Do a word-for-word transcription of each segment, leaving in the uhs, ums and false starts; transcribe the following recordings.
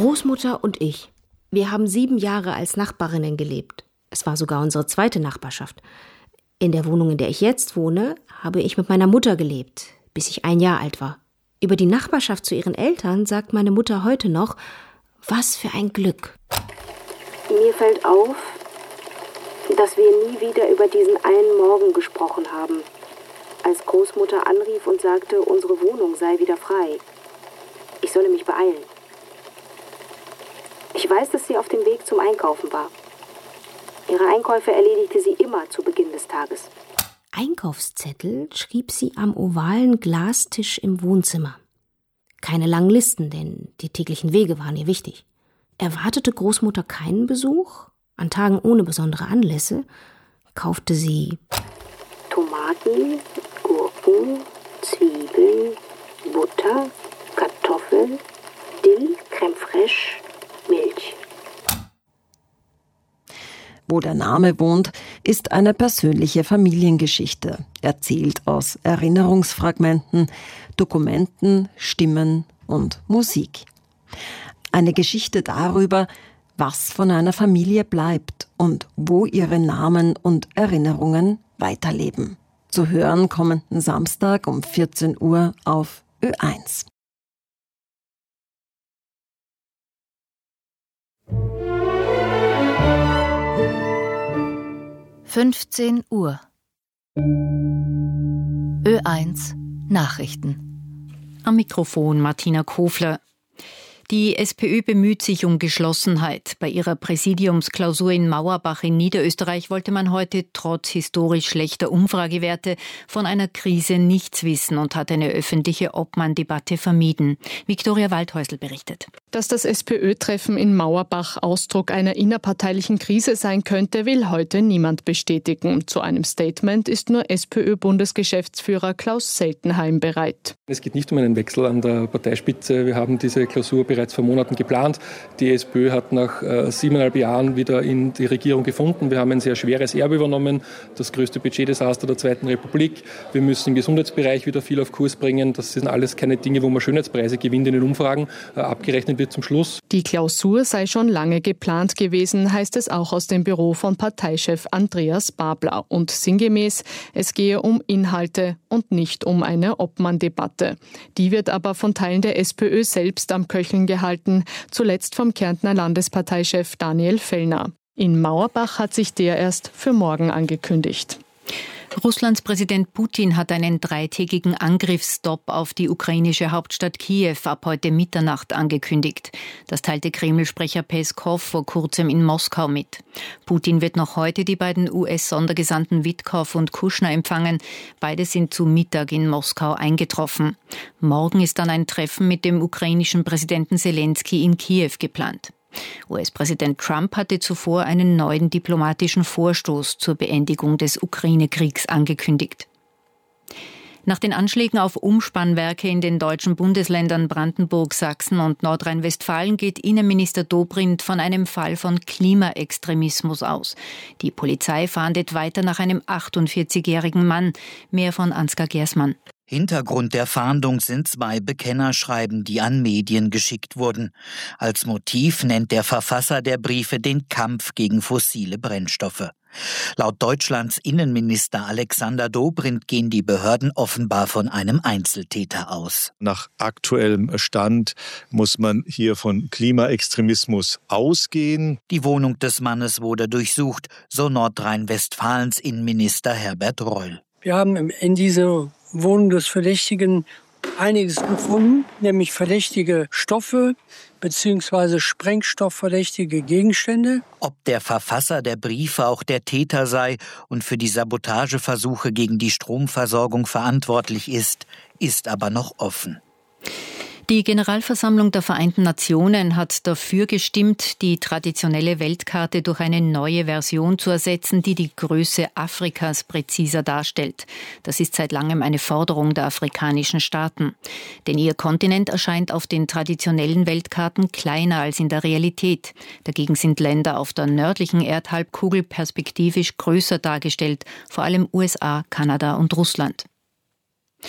Großmutter und ich, wir haben sieben Jahre als Nachbarinnen gelebt. Es war sogar unsere zweite Nachbarschaft. In der Wohnung, in der ich jetzt wohne, habe ich mit meiner Mutter gelebt, bis ich ein Jahr alt war. Über die Nachbarschaft zu ihren Eltern sagt meine Mutter heute noch, was für ein Glück. Mir fällt auf, dass wir nie wieder über diesen einen Morgen gesprochen haben, als Großmutter anrief und sagte, unsere Wohnung sei wieder frei. Ich solle mich beeilen. Ich weiß, dass sie auf dem Weg zum Einkaufen war. Ihre Einkäufe erledigte sie immer zu Beginn des Tages. Einkaufszettel schrieb sie am ovalen Glastisch im Wohnzimmer. Keine langen Listen, denn die täglichen Wege waren ihr wichtig. Erwartete Großmutter keinen Besuch? An Tagen ohne besondere Anlässe kaufte sie Tomaten, Gurken, Zwiebeln, Butter, Kartoffeln, Dill, Crème fraîche, Milch. Wo der Name wohnt, ist eine persönliche Familiengeschichte, erzählt aus Erinnerungsfragmenten, Dokumenten, Stimmen und Musik. Eine Geschichte darüber, was von einer Familie bleibt und wo ihre Namen und Erinnerungen weiterleben. Zu hören kommenden Samstag um vierzehn Uhr auf Ö eins. fünfzehn Uhr. Ö eins Nachrichten. Am Mikrofon Martina Kofler. Die SPÖ bemüht sich um Geschlossenheit. Bei ihrer Präsidiumsklausur in Mauerbach in Niederösterreich wollte man heute trotz historisch schlechter Umfragewerte von einer Krise nichts wissen und hat eine öffentliche Obmann-Debatte vermieden. Viktoria Waldhäusl berichtet. Dass das SPÖ-Treffen in Mauerbach Ausdruck einer innerparteilichen Krise sein könnte, will heute niemand bestätigen. Zu einem Statement ist nur SPÖ-Bundesgeschäftsführer Klaus Seltenheim bereit. Es geht nicht um einen Wechsel an der Parteispitze. Wir haben diese Klausur bereits vor Monaten geplant. Die SPÖ hat nach äh, siebeneinhalb Jahren wieder in die Regierung gefunden. Wir haben ein sehr schweres Erbe übernommen, das größte Budgetdesaster der Zweiten Republik. Wir müssen im Gesundheitsbereich wieder viel auf Kurs bringen. Das sind alles keine Dinge, wo man Schönheitspreise gewinnt in den Umfragen. Äh, abgerechnet wird zum Schluss. Die Klausur sei schon lange geplant gewesen, heißt es auch aus dem Büro von Parteichef Andreas Babler. Und sinngemäß, es gehe um Inhalte und nicht um eine Obmann-Debatte. Die wird aber von Teilen der SPÖ selbst am Köcheln gehalten, zuletzt vom Kärntner Landesparteichef Daniel Fellner. In Mauerbach hat sich der erst für morgen angekündigt. Russlands Präsident Putin hat einen dreitägigen Angriffsstopp auf die ukrainische Hauptstadt Kiew ab heute Mitternacht angekündigt. Das teilte Kreml-Sprecher Peskow vor kurzem in Moskau mit. Putin wird noch heute die beiden U S-Sondergesandten Witkow und Kushner empfangen. Beide sind zu Mittag in Moskau eingetroffen. Morgen ist dann ein Treffen mit dem ukrainischen Präsidenten Selenskyj in Kiew geplant. U S-Präsident Trump hatte zuvor einen neuen diplomatischen Vorstoß zur Beendigung des Ukraine-Kriegs angekündigt. Nach den Anschlägen auf Umspannwerke in den deutschen Bundesländern Brandenburg, Sachsen und Nordrhein-Westfalen geht Innenminister Dobrindt von einem Fall von Klimaextremismus aus. Die Polizei fahndet weiter nach einem achtundvierzigjährigen Mann. Mehr von Ansgar Gersmann. Hintergrund der Fahndung sind zwei Bekennerschreiben, die an Medien geschickt wurden. Als Motiv nennt der Verfasser der Briefe den Kampf gegen fossile Brennstoffe. Laut Deutschlands Innenminister Alexander Dobrindt gehen die Behörden offenbar von einem Einzeltäter aus. Nach aktuellem Stand muss man hier von Klimaextremismus ausgehen. Die Wohnung des Mannes wurde durchsucht, so Nordrhein-Westfalens Innenminister Herbert Reul. Wir haben in dieser Wohnung des Verdächtigen einiges gefunden, nämlich verdächtige Stoffe bzw. sprengstoffverdächtige Gegenstände. Ob der Verfasser der Briefe auch der Täter sei und für die Sabotageversuche gegen die Stromversorgung verantwortlich ist, ist aber noch offen. Die Generalversammlung der Vereinten Nationen hat dafür gestimmt, die traditionelle Weltkarte durch eine neue Version zu ersetzen, die die Größe Afrikas präziser darstellt. Das ist seit langem eine Forderung der afrikanischen Staaten. Denn ihr Kontinent erscheint auf den traditionellen Weltkarten kleiner als in der Realität. Dagegen sind Länder auf der nördlichen Erdhalbkugel perspektivisch größer dargestellt, vor allem U S A, Kanada und Russland.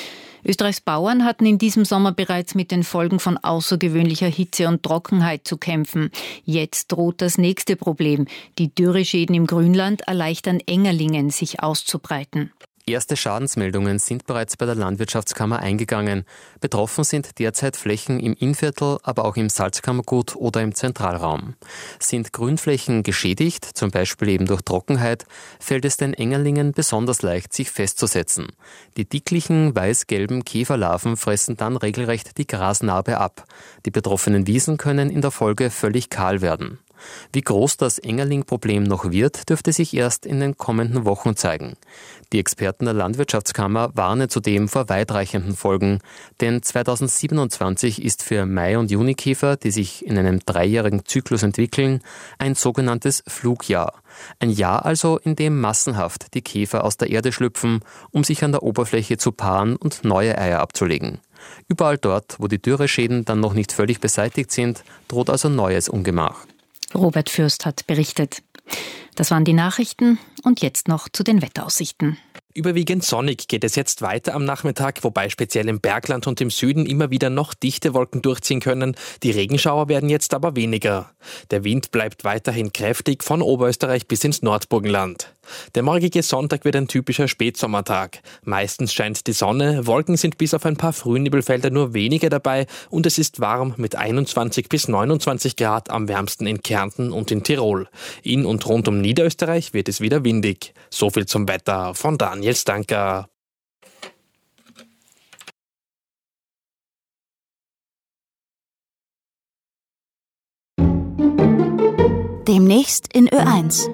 Österreichs Bauern hatten in diesem Sommer bereits mit den Folgen von außergewöhnlicher Hitze und Trockenheit zu kämpfen. Jetzt droht das nächste Problem. Die Dürreschäden im Grünland erleichtern Engerlingen, sich auszubreiten. Erste Schadensmeldungen sind bereits bei der Landwirtschaftskammer eingegangen. Betroffen sind derzeit Flächen im Innviertel, aber auch im Salzkammergut oder im Zentralraum. Sind Grünflächen geschädigt, zum Beispiel eben durch Trockenheit, fällt es den Engerlingen besonders leicht, sich festzusetzen. Die dicklichen, weiß-gelben Käferlarven fressen dann regelrecht die Grasnarbe ab. Die betroffenen Wiesen können in der Folge völlig kahl werden. Wie groß das Engerling-Problem noch wird, dürfte sich erst in den kommenden Wochen zeigen. Die Experten der Landwirtschaftskammer warnen zudem vor weitreichenden Folgen, denn zweitausendsiebenundzwanzig ist für Mai- und Junikäfer, die sich in einem dreijährigen Zyklus entwickeln, ein sogenanntes Flugjahr. Ein Jahr also, in dem massenhaft die Käfer aus der Erde schlüpfen, um sich an der Oberfläche zu paaren und neue Eier abzulegen. Überall dort, wo die Dürreschäden dann noch nicht völlig beseitigt sind, droht also neues Ungemach. Robert Fürst hat berichtet. Das waren die Nachrichten und jetzt noch zu den Wetteraussichten. Überwiegend sonnig geht es jetzt weiter am Nachmittag, wobei speziell im Bergland und im Süden immer wieder noch dichte Wolken durchziehen können. Die Regenschauer werden jetzt aber weniger. Der Wind bleibt weiterhin kräftig von Oberösterreich bis ins Nordburgenland. Der morgige Sonntag wird ein typischer Spätsommertag. Meistens scheint die Sonne, Wolken sind bis auf ein paar Frühnebelfelder nur wenige dabei und es ist warm mit einundzwanzig bis neunundzwanzig Grad, am wärmsten in Kärnten und in Tirol. In und rund um Niederösterreich wird es wieder windig. So viel zum Wetter von Daniel Stanker. Demnächst in Ö eins.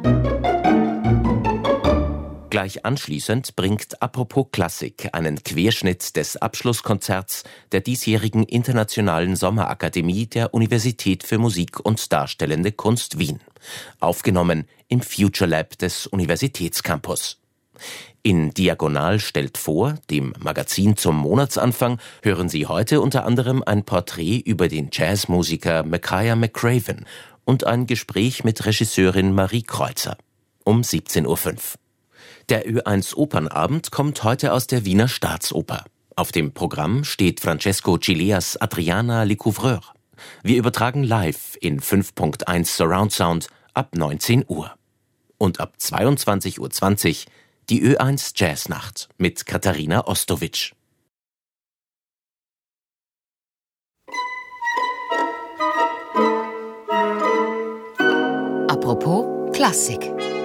Gleich anschließend bringt Apropos Klassik einen Querschnitt des Abschlusskonzerts der diesjährigen Internationalen Sommerakademie der Universität für Musik und Darstellende Kunst Wien, aufgenommen im Future Lab des Universitätscampus. In Diagonal stellt vor, dem Magazin zum Monatsanfang, hören Sie heute unter anderem ein Porträt über den Jazzmusiker Makaya McCraven und ein Gespräch mit Regisseurin Marie Kreuzer. Um siebzehn Uhr fünf. Der Ö eins Opernabend kommt heute aus der Wiener Staatsoper. Auf dem Programm steht Francesco Cileas Adriana Lecouvreur. Wir übertragen live in fünf Punkt eins Surround Sound ab neunzehn Uhr. Und ab zweiundzwanzig Uhr zwanzig die Ö eins Jazznacht mit Katharina Ostowitsch. Apropos Klassik.